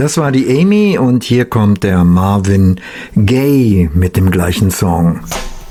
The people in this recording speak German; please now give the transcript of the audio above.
Das war die Amy und hier kommt der Marvin Gaye mit dem gleichen Song.